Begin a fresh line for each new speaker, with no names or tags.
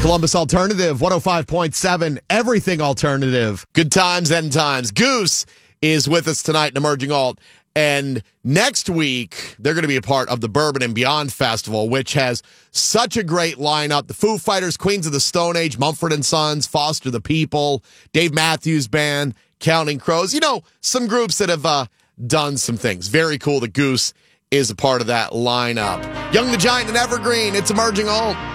Columbus Alternative, 105.7, everything alternative. Good times, end times. Goose is with us tonight in Emerging Alt. And next week, they're going to be a part of the Bourbon and Beyond Festival, which has such a great lineup. The Foo Fighters, Queens of the Stone Age, Mumford & Sons, Foster the People, Dave Matthews Band, Counting Crows. You know, some groups that have done some things. Very cool that Goose is a part of that lineup. Young the Giant and Evergreen, it's Emerging Alt.